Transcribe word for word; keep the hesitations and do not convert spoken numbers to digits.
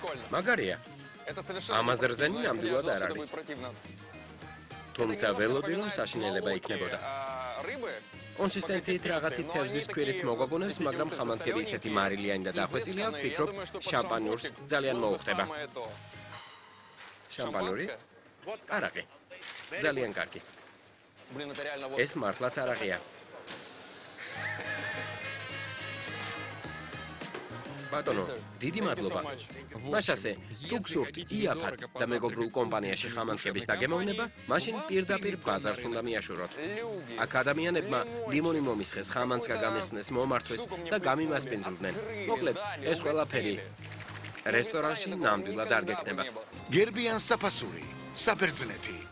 მაგარია. ამაზე რზენი ნამდვილად არ არის. თუმცა ველოდი რომ საშინელება იქნებოდა. კონსისტენციით რაღაცით თევზის ქვირიც მოგვაგონებს, მაგრამ ხამანწკები ისეთი მარილიანი და დახვეწილი აქვს, ვფიქრობ, შამპანურს ძალიან მოუხდება. შამპანური? არაყი. ძალიან კარგი. ეს მართლაც არაყია. ბატონო, დიდი მადლობა. მაშასე, თუ გსურთ იაფად და მეგობრულ კომპანიაში ხამანწკების დაგემოვნება, მაშინ პირდაპირ ბაზარს უნდა მიაშუროთ. აქ ადამიანებმა ლიმონი მომისხეს, ხამანწკა გამიხსნეს, მომართვეს და გამიმასპინძლდნენ. მოკლედ, ეს ყველაფერი რესტორანში ნამდვილად არ გექნებათ. გერბიან საფასური, საბერძნეთი.